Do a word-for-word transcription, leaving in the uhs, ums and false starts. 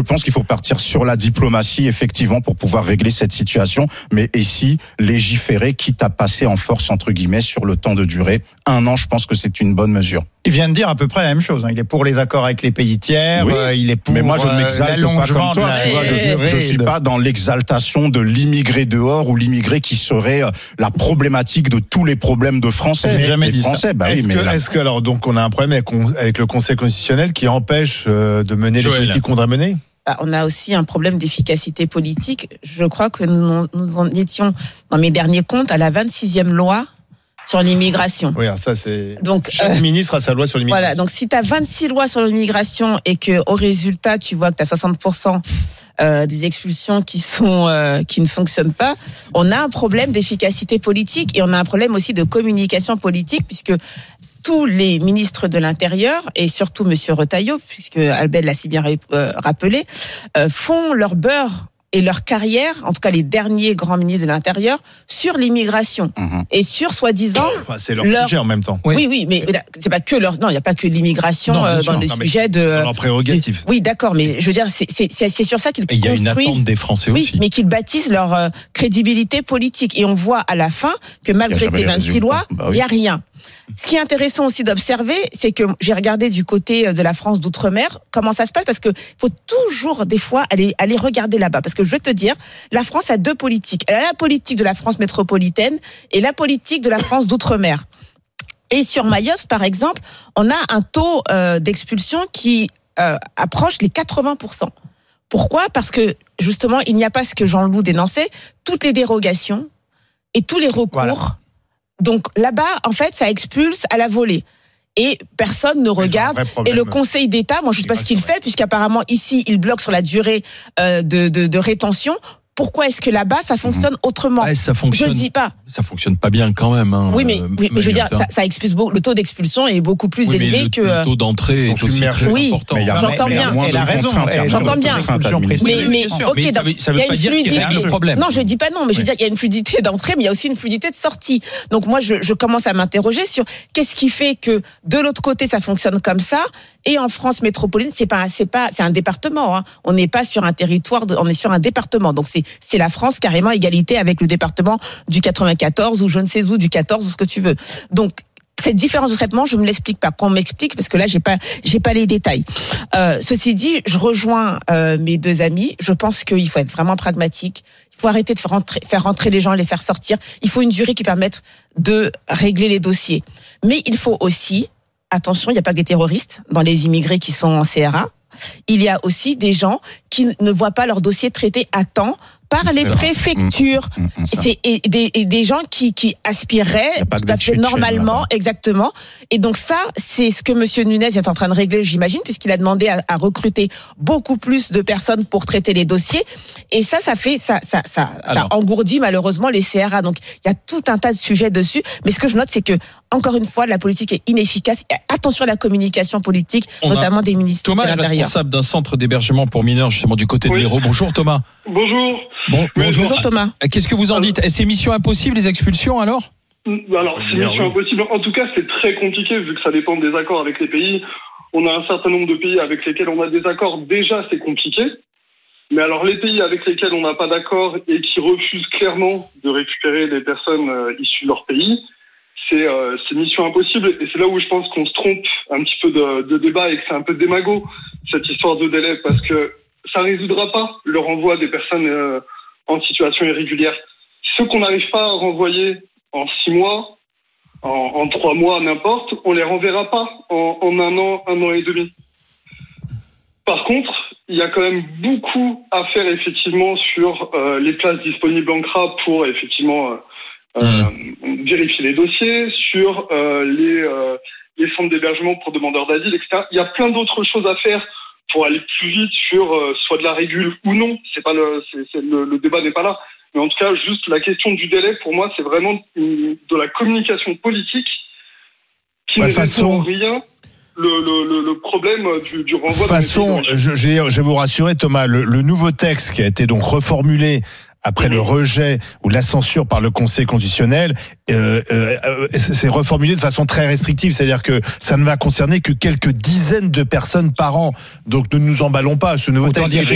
pense qu'il faut partir sur la diplomatie, effectivement, pour pouvoir régler cette situation. Mais ici, légiférer, quitte à passer en force, entre guillemets, sur le temps de durée. Un an, je pense que c'est une bonne mesure. Il vient de dire à peu près la même chose. Il est pour les accords avec les pays tiers. Oui, euh, il est pour mais moi, je ne m'exalte pas comme toi. La, tu vois, je, je suis de... pas dans l'exaltation de l'immigré dehors ou l'immigré qui serait la problématique de tous les problèmes de Français. J'ai jamais les dit Français, ça. Bah est-ce, oui, mais que, là... est-ce que alors donc on a un problème avec, avec le Conseil constitutionnel qui empêche euh, de mener Joël. les politiques qu'on doit mener? Bah, on a aussi un problème d'efficacité politique. Je crois que nous, nous en étions, dans mes derniers comptes, à la vingt-sixième loi sur l'immigration. Oui, ça c'est. Donc chaque euh, ministre a sa loi sur l'immigration. Voilà, donc si tu as vingt-six lois sur l'immigration et que au résultat tu vois que tu as soixante pour cent euh, des expulsions qui sont euh, qui ne fonctionnent pas, on a un problème d'efficacité politique et on a un problème aussi de communication politique puisque tous les ministres de l'Intérieur et surtout Monsieur Retailleau, puisque Albert l'a si bien rappelé, euh, font leur beurre et leur carrière, en tout cas les derniers grands ministres de l'Intérieur, sur l'immigration mmh. et sur soi-disant enfin, c'est leur, leur sujet en même temps. Oui, oui, oui mais c'est pas que leur non, il n'y a pas que l'immigration non, euh, dans les non, sujets de dans leur prérogative. Oui, d'accord, mais je veux dire, c'est c'est c'est sur ça qu'ils construisent. Il y a une attente des Français oui, aussi. Mais qu'ils bâtissent leur euh, crédibilité politique et on voit à la fin que malgré ces vingt-six lois, il bah oui. y a rien. Ce qui est intéressant aussi d'observer, c'est que j'ai regardé du côté de la France d'outre-mer comment ça se passe, parce que faut toujours des fois aller aller regarder là-bas, parce que je veux te dire, la France a deux politiques. Elle a la politique de la France métropolitaine et la politique de la France d'outre-mer. Et sur Mayotte, par exemple, on a un taux euh, d'expulsion qui euh, approche les quatre-vingts pour cent. Pourquoi ? Parce que justement, il n'y a pas ce que Jean-Loup dénonçait, toutes les dérogations et tous les recours. Voilà. Donc là-bas, en fait, ça expulse à la volée. Et personne ne regarde. Et le Conseil d'État, moi je ne sais pas ce qu'il fait, puisqu'apparemment ici, il bloque sur la durée euh, de, de, de rétention. Pourquoi est-ce que là-bas, ça fonctionne autrement ? Ouais, ça fonctionne, je ne dis pas. Ça fonctionne pas bien quand même. Hein, oui, mais, oui, mais je veux dire, ça, ça expulse beaucoup. Le taux d'expulsion est beaucoup plus oui, élevé le, que. Le taux d'entrée est aussi très oui, important. Mais j'entends bien. Elle a raison. J'entends bien. Mais, mais, sûr, ok, mais ça veut, ça veut pas dire qu'il y a le problème. Non, je dis pas non, mais je veux dire, il y a une fluidité d'entrée, mais il y a aussi une fluidité de sortie. Donc moi, je, je commence à m'interroger sur qu'est-ce qui fait que de l'autre côté, ça fonctionne comme ça, et en France métropolitaine, c'est pas, c'est pas, c'est un département. Hein. On n'est pas sur un territoire, de, on est sur un département. Donc c'est, c'est la France carrément égalité avec le département du quatre-vingt-quatorze ou je ne sais où du quatorze ou ce que tu veux. Donc cette différence de traitement, je me l'explique pas. Qu'on m'explique parce que là j'ai pas j'ai pas les détails. Euh, ceci dit, je rejoins euh, mes deux amis. Je pense qu'il faut être vraiment pragmatique. Il faut arrêter de faire rentrer, faire rentrer les gens et les faire sortir. Il faut une durée qui permette de régler les dossiers. Mais il faut aussi, attention, il n'y a pas que des terroristes dans les immigrés qui sont en C R A. Il y a aussi des gens qui ne voient pas leur dossier traité à temps par les préfectures. Mmh, mmh, c'est, et, des, et des gens qui, qui aspireraient tout à fait normalement, là-bas. Exactement. Et donc ça, c'est ce que Monsieur Nunez est en train de régler, j'imagine, puisqu'il a demandé à, à recruter beaucoup plus de personnes pour traiter les dossiers. Et ça, ça fait, ça, ça, ça, Alors, ça engourdit malheureusement les C R A. Donc il y a tout un tas de sujets dessus. Mais ce que je note, c'est que encore une fois, la politique est inefficace. Attention à la communication politique, On notamment des ministres Thomas de l'Intérieur. Thomas est responsable d'un centre d'hébergement pour mineurs, justement du côté de oui. l'Hérault. Bonjour Thomas. Bonjour. Bon, bonjour. bonjour Thomas. Qu'est-ce que vous en dites ? C'est mission impossible les expulsions alors ? Alors c'est mission oui. impossible. En tout cas, c'est très compliqué vu que ça dépend des accords avec les pays. On a un certain nombre de pays avec lesquels on a des accords. Déjà, c'est compliqué. Mais alors les pays avec lesquels on n'a pas d'accord et qui refusent clairement de récupérer les personnes euh, issues de leur pays, c'est, euh, c'est mission impossible. Et c'est là où je pense qu'on se trompe un petit peu de, de débat et que c'est un peu démago, cette histoire de délai, parce que ça ne résoudra pas le renvoi des personnes euh, en situation irrégulière. Ceux qu'on n'arrive pas à renvoyer en six mois, en, en trois mois, n'importe, on les renverra pas en, en un an, un an et demi. Par contre, il y a quand même beaucoup à faire effectivement sur euh, les places disponibles en C R A pour effectivement euh, euh, mmh. vérifier les dossiers, sur euh, les, euh, les centres d'hébergement pour demandeurs d'asile, et cetera. Il y a plein d'autres choses à faire pour aller plus vite sur euh, soit de la régule ou non. C'est pas le, c'est, c'est le, le débat n'est pas là. Mais en tout cas, juste la question du délai, pour moi, c'est vraiment une, de la communication politique qui ouais, ne façon... répond rien. Le, le, le problème du, du renvoi. De toute façon, je, je vais vous rassurer, Thomas, le, le nouveau texte qui a été donc reformulé après le rejet ou la censure par le Conseil constitutionnel, euh, euh, c'est reformulé de façon très restrictive, c'est-à-dire que ça ne va concerner que quelques dizaines de personnes par an. Donc ne nous emballons pas, ce nouveau Autant texte dire